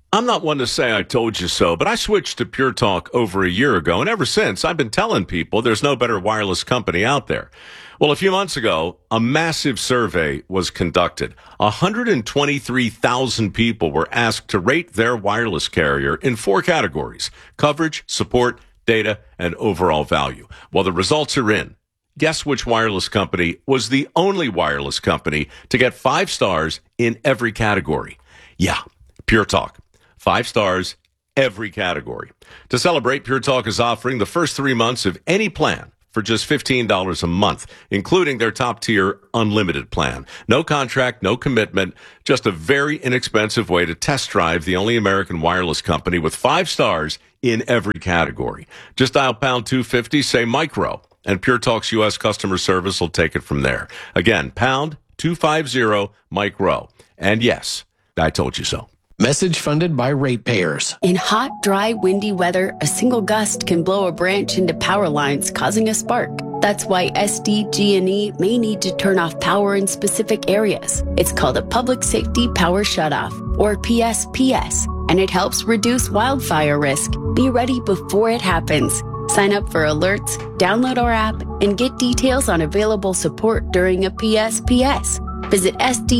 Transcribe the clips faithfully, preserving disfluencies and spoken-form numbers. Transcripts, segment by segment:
I'm not one to say I told you so, but I switched to Pure Talk over a year ago, and ever since, I've been telling people there's no better wireless company out there. Well, a few months ago, a massive survey was conducted. one hundred twenty-three thousand people were asked to rate their wireless carrier in four categories: coverage, support, data, and overall value. Well, the results are in. Guess which wireless company was the only wireless company to get five stars in every category? Yeah, Pure Talk. Five stars, every category. To celebrate, Pure Talk is offering the first three months of any plan for just fifteen dollars a month, including their top-tier unlimited plan. No contract, no commitment, just a very inexpensive way to test drive the only American wireless company with five stars in every category. Just dial pound two fifty, say micro, and Pure Talk's U S customer service will take it from there. Again, pound two fifty, micro. And yes, I told you so. Message funded by ratepayers. In hot, dry, windy weather, a single gust can blow a branch into power lines, causing a spark. That's why S D G and E may need to turn off power in specific areas. It's called a Public Safety Power Shutoff, or P S P S, and it helps reduce wildfire risk. Be ready before it happens. Sign up for alerts, download our app, and get details on available support during a P S P S. Visit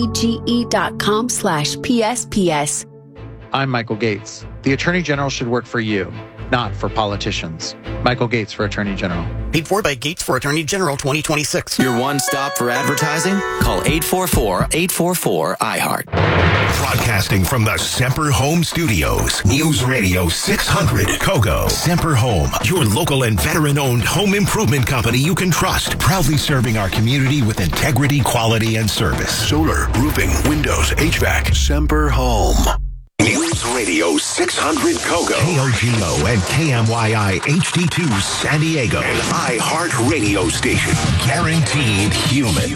sdge.com slash PSPS. I'm Michael Gates. The Attorney General should work for you, not for politicians. Michael Gates for Attorney General. Paid for by Gates for Attorney General twenty twenty-six. Your one stop for advertising? Call eight four four, eight four four, I heart. Broadcasting from the Semper Home Studios. News Radio six hundred Kogo. Semper Home, your local and veteran-owned home improvement company you can trust. Proudly serving our community with integrity, quality, and service. Solar, roofing, windows, H V A C. Semper Home. News Radio six hundred Kogo. K O G O and K M Y I H D two San Diego. An iHeart radio station. Guaranteed human.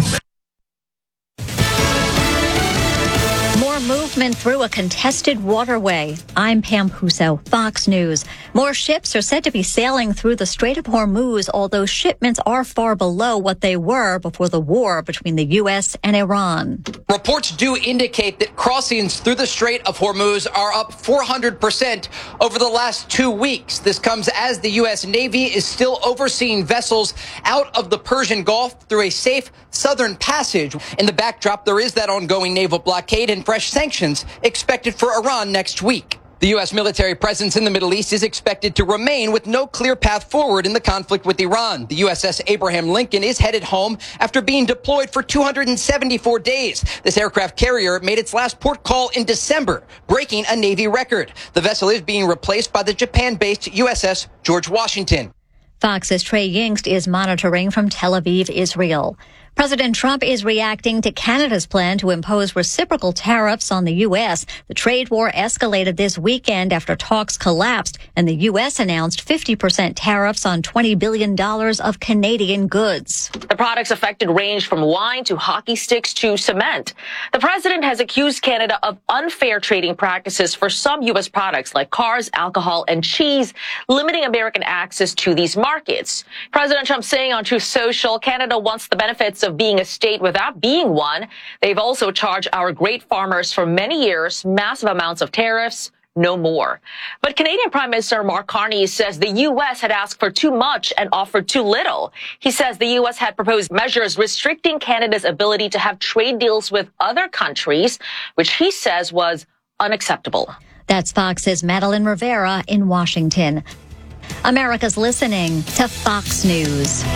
More movement through a contested waterway. I'm Pam Puso, Fox News. More ships are said to be sailing through the Strait of Hormuz, although shipments are far below what they were before the war between the U S and Iran. Reports do indicate that crossings through the Strait of Hormuz are up four hundred percent over the last two weeks. This comes as the U S Navy is still overseeing vessels out of the Persian Gulf through a safe southern passage. In the backdrop, there is that ongoing naval blockade and fresh sanctions expected for Iran next week. The U S military presence in the Middle East is expected to remain with no clear path forward in the conflict with Iran. The U S S Abraham Lincoln is headed home after being deployed for two hundred seventy-four days. This aircraft carrier made its last port call in December, breaking a Navy record. The vessel is being replaced by the Japan-based U S S George Washington. Fox's Trey Yingst is monitoring from Tel Aviv, Israel. President Trump is reacting to Canada's plan to impose reciprocal tariffs on the U S. The trade war escalated this weekend after talks collapsed, and the U S announced fifty percent tariffs on twenty billion dollars of Canadian goods. The products affected range from wine to hockey sticks to cement. The president has accused Canada of unfair trading practices for some U S products like cars, alcohol, and cheese, limiting American access to these markets. President Trump saying on Truth Social, Canada wants the benefits of being a state without being one. They've also charged our great farmers for many years massive amounts of tariffs. No more. But Canadian Prime Minister Mark Carney says the U S had asked for too much and offered too little. He says the U S had proposed measures restricting Canada's ability to have trade deals with other countries, which he says was unacceptable. That's Fox's Madeline Rivera in Washington. America's listening to Fox News.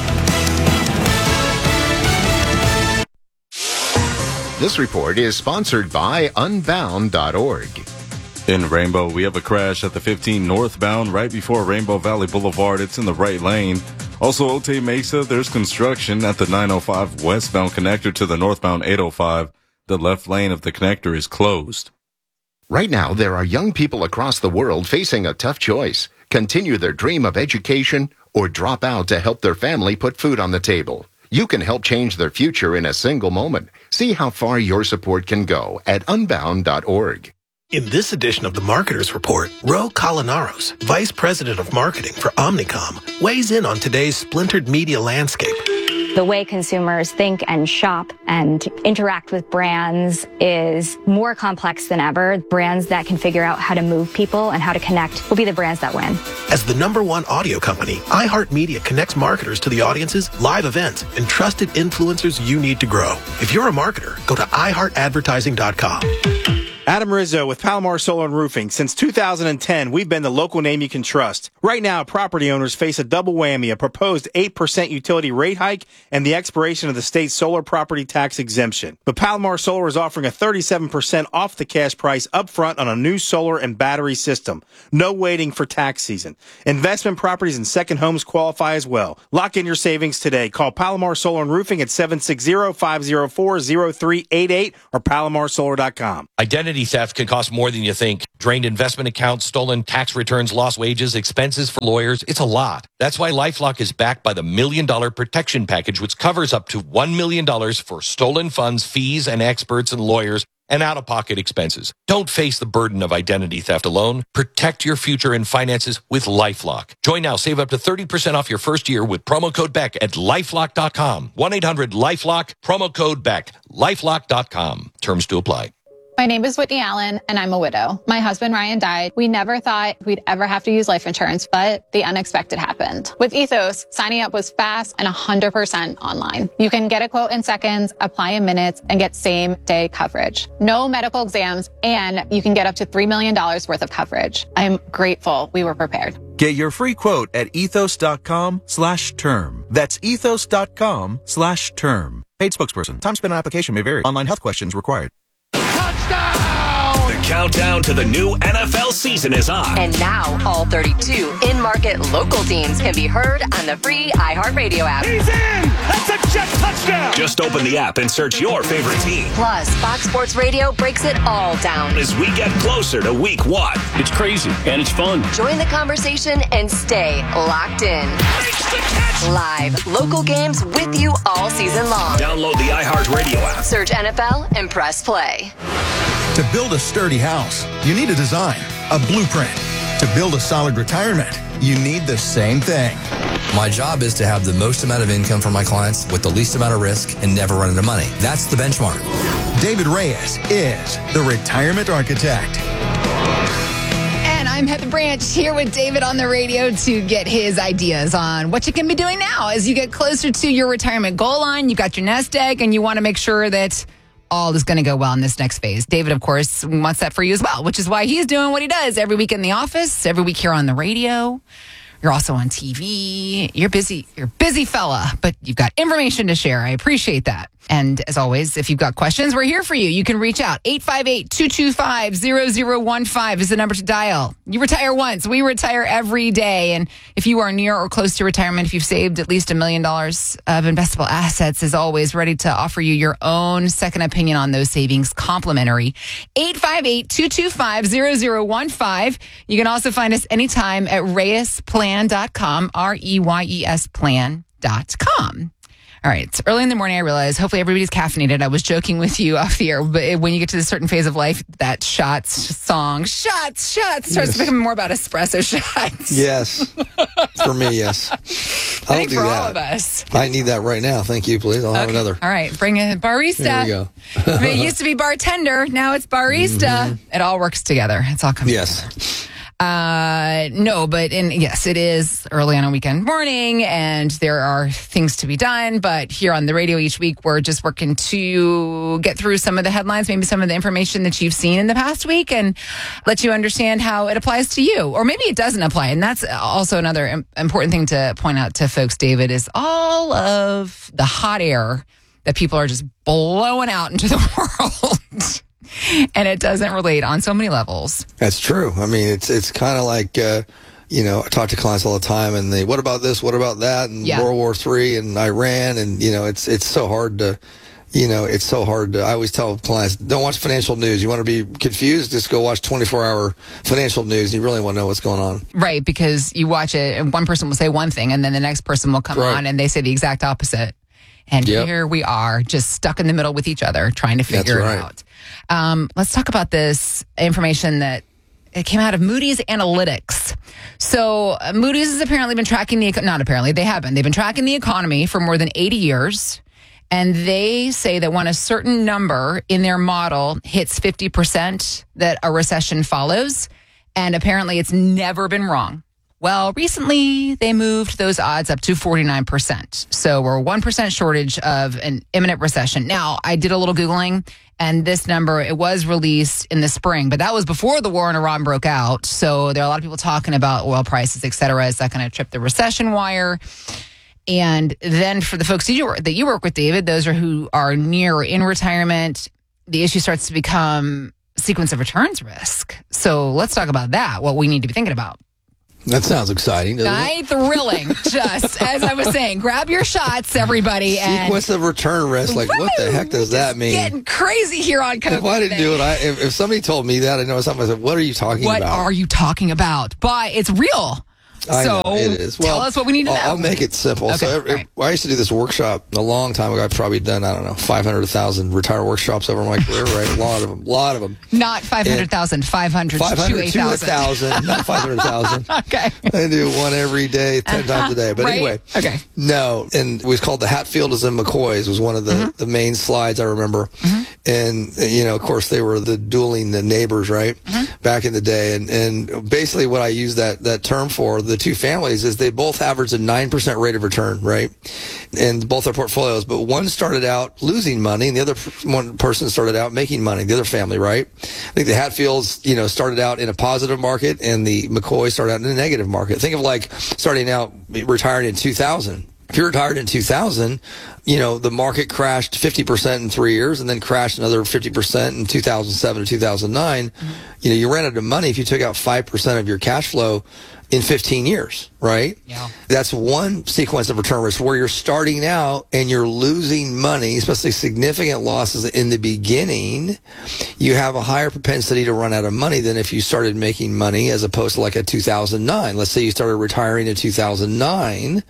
This report is sponsored by unbound dot org. In Rainbow, we have a crash at the fifteen northbound right before Rainbow Valley Boulevard. It's in the right lane. Also, Otay Mesa, there's construction at the nine oh five westbound connector to the northbound eight oh five. The left lane of the connector is closed. Right now, there are young people across the world facing a tough choice. Continue their dream of education or drop out to help their family put food on the table. You can help change their future in a single moment. See how far your support can go at unbound dot org. In this edition of the Marketers Report, Ro Colinaros, Vice President of Marketing for Omnicom, weighs in on today's splintered media landscape. The way consumers think and shop and interact with brands is more complex than ever. Brands that can figure out how to move people and how to connect will be the brands that win. As the number one audio company, iHeartMedia connects marketers to the audiences, live events, and trusted influencers you need to grow. If you're a marketer, go to i heart advertising dot com. Adam Rizzo with Palomar Solar and Roofing. Since two thousand ten, we've been the local name you can trust. Right now, property owners face a double whammy, a proposed eight percent utility rate hike and the expiration of the state's solar property tax exemption. But Palomar Solar is offering a thirty-seven percent off the cash price upfront on a new solar and battery system. No waiting for tax season. Investment properties and second homes qualify as well. Lock in your savings today. Call Palomar Solar and Roofing at seven six zero, five zero four, zero three eight eight or palomar solar dot com. Identity theft can cost more than you think. Drained investment accounts, stolen tax returns, lost wages, expenses for lawyers. It's a lot. That's why LifeLock is backed by the Million Dollar Protection Package, which covers up to one million dollars for stolen funds, fees, and experts and lawyers, and out-of-pocket expenses. Don't face the burden of identity theft alone. Protect your future and finances with LifeLock. Join now. Save up to thirty percent off your first year with promo code Beck at lifelock dot com. one eight hundred lifelock, promo code Beck. lifelock dot com. Terms to apply. My name is Whitney Allen, and I'm a widow. My husband, Ryan, died. We never thought we'd ever have to use life insurance, but the unexpected happened. With Ethos, signing up was fast and one hundred percent online. You can get a quote in seconds, apply in minutes, and get same-day coverage. No medical exams, and you can get up to three million dollars worth of coverage. I'm grateful we were prepared. Get your free quote at ethos.com slash term. That's ethos.com slash term. Paid spokesperson. Time spent on application may vary. Online health questions required. The countdown to the new N F L season is on. And now, all thirty-two in-market local teams can be heard on the free iHeartRadio app. He's in! That's a jet touchdown! Just open the app and search your favorite team. Plus, Fox Sports Radio breaks it all down. As we get closer to week one. It's crazy, and it's fun. Join the conversation and stay locked in. Live, local games with you all season long. Download the iHeartRadio app. Search N F L and press play. To build a sturdy house, you need a design, a blueprint. To build a solid retirement, you need the same thing. My job is to have the most amount of income for my clients with the least amount of risk and never run into money. That's the benchmark. David Reyes is the retirement architect. And I'm Heather Branch here with David on the radio to get his ideas on what you can be doing now as you get closer to your retirement goal line. You got your nest egg and you want to make sure that all is going to go well in this next phase. David, of course, wants that for you as well, which is why he's doing what he does every week in the office, every week here on the radio. You're also on T V. You're busy. You're a busy fella, but you've got information to share. I appreciate that. And as always, if you've got questions, we're here for you. You can reach out. eight five eight, two two five, zero zero one five is the number to dial. You retire once. We retire every day. And if you are near or close to retirement, if you've saved at least a million dollars of investable assets, as always, ready to offer you your own second opinion on those savings, complimentary. eight five eight, two two five, zero zero one five. You can also find us anytime at reyes plan dot com, R E Y E S plan dot com. All right, it's early in the morning. I realize hopefully everybody's caffeinated. I was joking with you off the air, but when you get to a certain phase of life, that shots song, shots, shots, starts yes. to become more about espresso shots. Yes. For me, yes. I, I think don't do for that. all of us. I need that right now. Thank you, please. I'll okay. have another. All right, bring a barista. There we go. I mean, it used to be bartender. Now it's barista. Mm-hmm. It all works together. It's all coming yes. together. Uh, no, but in, yes, it is early on a weekend morning and there are things to be done. But here on the radio each week, we're just working to get through some of the headlines, maybe some of the information that you've seen in the past week and let you understand how it applies to you. Or maybe it doesn't apply. And that's also another important thing to point out to folks, David, is all of the hot air that people are just blowing out into the world. And it doesn't relate on so many levels. That's true. I mean, it's it's kind of like, uh, you know, I talk to clients all the time and they, what about this? What about that? And yeah. World War Three and Iran. And, you know, it's it's so hard to, you know, it's so hard to, I always tell clients, don't watch financial news. You want to be confused? Just go watch twenty-four hour financial news. You really want to know what's going on. Right, because you watch it and one person will say one thing and then the next person will come right. on and they say the exact opposite. And yep. here we are, just stuck in the middle with each other, trying to figure right. it out. Um, let's talk about this information that it came out of Moody's Analytics. So uh, Moody's has apparently been tracking the, not apparently, they have been. They've been tracking the economy for more than eighty years. And they say that when a certain number in their model hits fifty percent, that a recession follows. And apparently it's never been wrong. Well, recently they moved those odds up to forty-nine percent. So we're one percent shortage of an imminent recession. Now, I did a little Googling, and this number, it was released in the spring, but that was before the war in Iran broke out. So there are a lot of people talking about oil prices, et cetera. Is that going to trip the recession wire? And then for the folks that you, that you work with, David, those are who are near or in retirement, the issue starts to become sequence of returns risk. So let's talk about that, what we need to be thinking about. That sounds exciting, doesn't Night it? Thrilling, just as I was saying. Grab your shots, everybody. And sequence of return risk. Like, woo, what the heck does that mean? Getting crazy here on Coco. If I didn't do it, I, if, if somebody told me that, I know something. I said, what are you talking what about? What are you talking about? But it's real. I so know, it is. Well, tell us what we need to know. I'll make it simple. Okay, so every, right. I used to do this workshop a long time ago. I've probably done, I don't know, five hundred, one thousand retire workshops over my career, right? A lot of them. A lot of them. Not five hundred thousand, five hundred, five hundred to eight thousand. to one thousand, not five hundred thousand. Okay. I do one every day, ten uh-huh. times a day. But right? anyway. Okay. No. And it was called the Hatfields and McCoys was one of the, mm-hmm. the main slides I remember. Mm-hmm. And, you know, of course, they were the dueling the neighbors, right? Mm-hmm. Back in the day. And, and basically what I use that, that term for, the two families, is they both averaged a nine percent rate of return, right? And both their portfolios. But one started out losing money and the other one person started out making money, the other family, right? I think the Hatfields, you know, started out in a positive market and the McCoys started out in a negative market. Think of like starting out retiring in two thousand. If you retired in two thousand, you know, the market crashed fifty percent in three years and then crashed another fifty percent in two thousand seven to two thousand nine. Mm-hmm. You know, you ran out of money if you took out five percent of your cash flow in fifteen years, right? Yeah. That's one sequence of return risk where you're starting out and you're losing money, especially significant losses in the beginning. You have a higher propensity to run out of money than if you started making money as opposed to like a two thousand nine. Let's say you started retiring in two thousand nine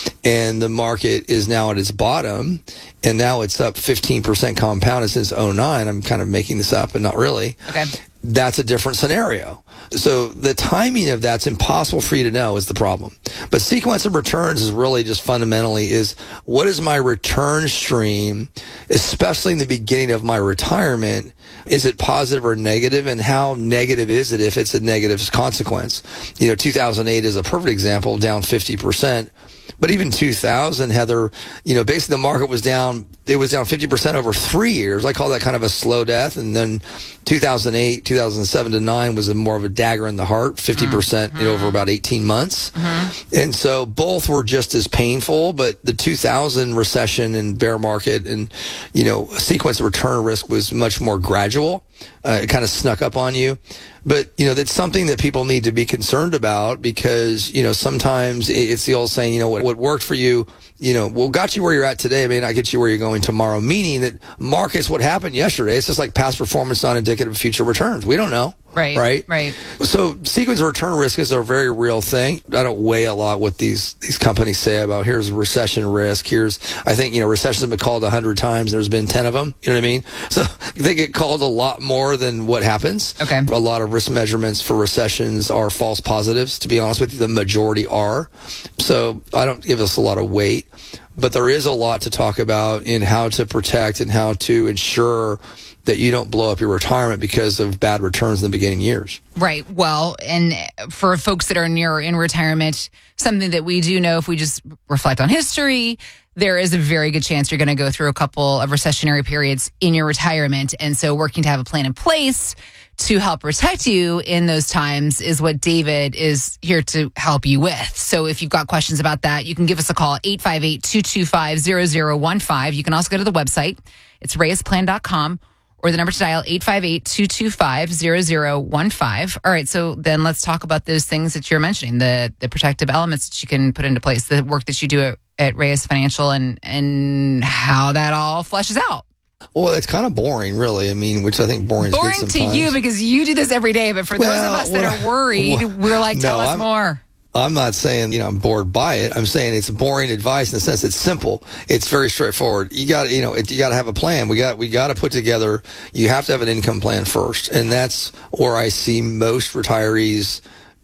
and the market is now at its bottom and now it's up fifteen percent compounded since oh nine. I'm kind of making this up, but not really. Okay. That's a different scenario. So the timing of that's impossible for you to know is the problem. But sequence of returns is really just fundamentally is what is my return stream, especially in the beginning of my retirement? Is it positive or negative? And how negative is it if it's a negative consequence? You know, two thousand eight is a perfect example, down fifty percent. But even two thousand, Heather, you know, basically the market was down, it was down fifty percent over three years. I call that kind of a slow death. And then two thousand eight, two thousand seven to nine was a more of a dagger in the heart, fifty percent mm-hmm. you know, over about eighteen months. Mm-hmm. And so both were just as painful, but the two thousand recession and bear market and, you know, sequence of return risk was much more gradual. Uh, it kind of snuck up on you. But, you know, that's something that people need to be concerned about because, you know, sometimes it's the old saying, you know, what, what worked for you, you know, what got you where you're at today may not get you where you're going tomorrow, meaning that markets, what happened yesterday, it's just like past performance not indicative of future returns. We don't know. Right. Right. Right. So sequence of return risk is a very real thing. I don't weigh a lot what these, these companies say about here's recession risk. Here's, I think, you know, recessions have been called a hundred times. There's been ten of them. You know what I mean? So they get called a lot more than what happens. Okay. A lot of risk measurements for recessions are false positives. To be honest with you, the majority are. So I don't give us a lot of weight, but there is a lot to talk about in how to protect and how to ensure that you don't blow up your retirement because of bad returns in the beginning years. Right. Well, and for folks that are near or in retirement, something that we do know if we just reflect on history, there is a very good chance you're going to go through a couple of recessionary periods in your retirement. And so working to have a plan in place to help protect you in those times is what David is here to help you with. So if you've got questions about that, you can give us a call, eight five eight, two two five, zero zero one five. You can also go to the website. It's reyes plan dot com. Or the number to dial, eight five eight, two two five, zero zero one five. All right, so then let's talk about those things that you're mentioning, the the protective elements that you can put into place, the work that you do at, at Reyes Financial and, and how that all fleshes out. Well, it's kind of boring, really. I mean, which I think boring is good Boring sometimes. to you because you do this every day, but for Well, those of us that well, are worried, well, we're like, tell no, us I'm- more. I'm not saying, you know, I'm bored by it. I'm saying it's boring advice in the sense it's simple. It's very straightforward. You got, you know, it, you got to have a plan. We got, we got to put together, you have to have an income plan first. And that's where I see most retirees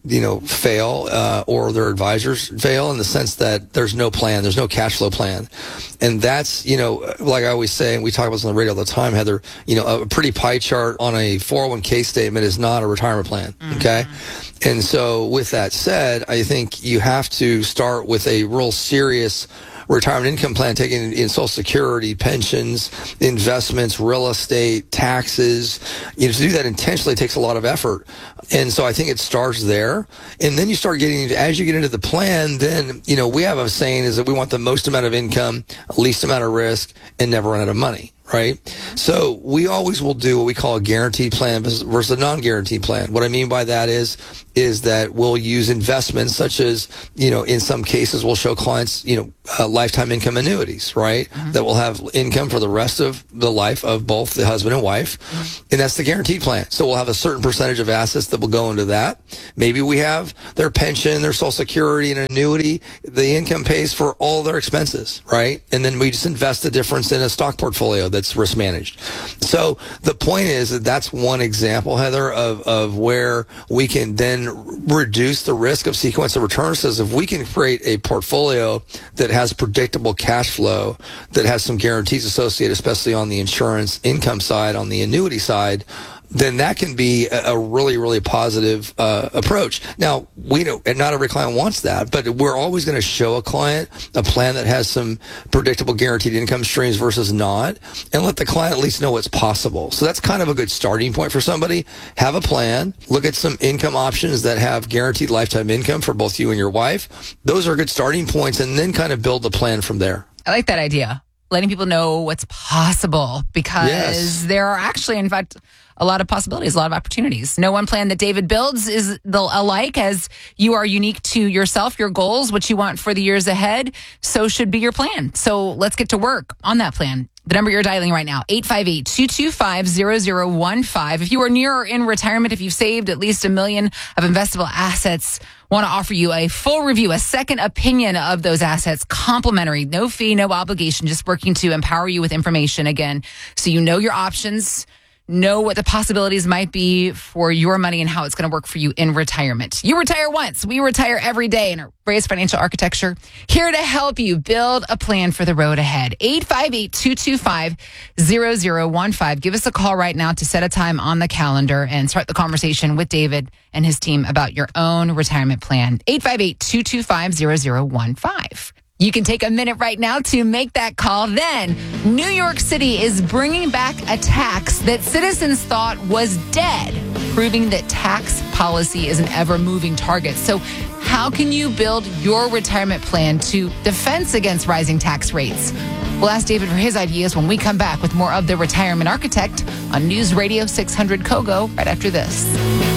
you know, fail uh, or their advisors fail in the sense that there's no plan, there's no cash flow plan. And that's, you know, like I always say, and we talk about this on the radio all the time, Heather, you know, a pretty pie chart on a four oh one k statement is not a retirement plan, mm-hmm. okay? And so with that said, I think you have to start with a real serious retirement income plan, taking in Social Security, pensions, investments, real estate, taxes. You know, to do that intentionally takes a lot of effort. And so I think it starts there. And then you start getting, as you get into the plan, then, you know, we have a saying is that we want the most amount of income, least amount of risk, and never run out of money. Right? So we always will do what we call a guaranteed plan versus a non-guaranteed plan. What I mean by that is, is that we'll use investments such as, you know, in some cases we'll show clients, you know, uh, lifetime income annuities, right? Mm-hmm. That will have income for the rest of the life of both the husband and wife. Mm-hmm. And that's the guaranteed plan. So we'll have a certain percentage of assets that will go into that. Maybe we have their pension, their Social Security, and annuity. The income pays for all their expenses, right? And then we just invest the difference in a stock portfolio that's risk managed. So the point is that that's one example, Heather, of, of where we can then reduce the risk of sequence of returns. Says if we can create a portfolio that has predictable cash flow, that has some guarantees associated, especially on the insurance income side, on the annuity side, then that can be a, a really, really positive uh, approach. Now, we know, and not every client wants that, but we're always going to show a client a plan that has some predictable guaranteed income streams versus not, and let the client at least know what's possible. So that's kind of a good starting point for somebody. Have a plan, look at some income options that have guaranteed lifetime income for both you and your wife. Those are good starting points, and then kind of build the plan from there. I like that idea. Letting people know what's possible, because yes. there are actually, in fact, a lot of possibilities, a lot of opportunities. No one plan that David builds is the alike, as you are unique to yourself, your goals, what you want for the years ahead. So should be your plan. So let's get to work on that plan. The number you're dialing right now, eight five eight, two two five, zero zero one five. If you are near or in retirement, if you've saved at least a million of investable assets, want to offer you a full review, a second opinion of those assets, complimentary, no fee, no obligation, just working to empower you with information again, so you know your options, know what the possibilities might be for your money and how it's going to work for you in retirement. You retire once. We retire every day in Reyes Financial Architecture, here to help you build a plan for the road ahead. eight five eight, two two five, zero zero one five. Give us a call right now to set a time on the calendar and start the conversation with David and his team about your own retirement plan. eight five eight, two two five, zero zero one five. You can take a minute right now to make that call. Then, New York City is bringing back a tax that citizens thought was dead, proving that tax policy is an ever-moving target. So how can you build your retirement plan to defense against rising tax rates? We'll ask David for his ideas when we come back with more of The Retirement Architect on News Radio six hundred Kogo right after this.